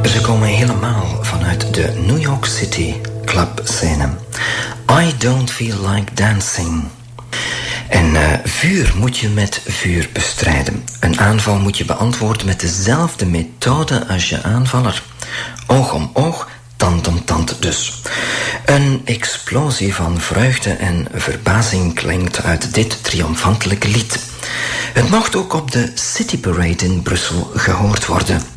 Ze komen helemaal vanuit de New York City clubscène. I don't feel like dancing. En vuur moet je met vuur bestrijden. Een aanval moet je beantwoorden met dezelfde methode als je aanvaller. Oog om oog, tand om tand dus. Een explosie van vreugde en verbazing klinkt uit dit triomfantelijke lied. Het mocht ook op de City Parade in Brussel gehoord worden.